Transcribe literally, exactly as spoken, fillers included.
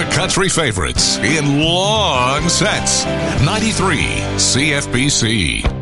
country favorites in long sets. ninety-three C F B C.